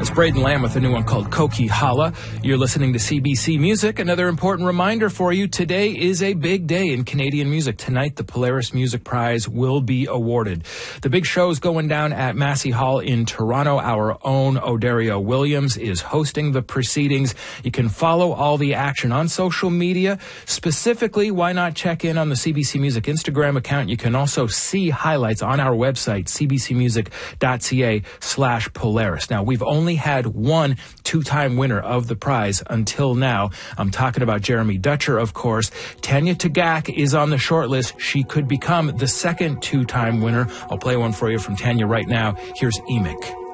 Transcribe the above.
was Braden Lamb with a new one called Koki Hala. You're listening to CBC Music. Another important reminder for you, today is a big day in Canadian music. Tonight, the Polaris Music Prize will be awarded. The big show's going down at Massey Hall in Toronto. Our own Odario Williams is hosting the proceedings. You can follow all the action on social media. Specifically, why not check in on the CBC Music Instagram account? You can also see highlights on our website, cbcmusic.ca/Polaris. Now, we've only had one two-time winner of the prize until now. I'm talking about Jeremy Dutcher, of course. Tanya Tagaq is on the short list. She could become the second two-time winner. I'll play one for you from Tanya right now. Here's Emic.